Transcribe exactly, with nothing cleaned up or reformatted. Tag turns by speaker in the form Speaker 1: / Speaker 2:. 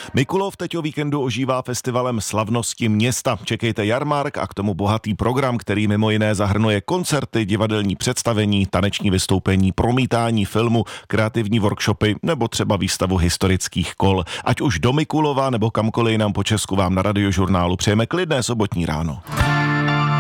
Speaker 1: Mikulov teď o víkendu ožívá festivalem slavnosti města. Čekejte jarmark a k tomu bohatý program, který mimo jiné zahrnuje koncerty, divadelní představení, taneční vystoupení, promítání filmu, kreativní workshopy nebo třeba výstavu historických kol. Ať už do Mikulova nebo kamkoliv nám po Česku vám na Radiožurnálu přejeme klidné sobotní ráno.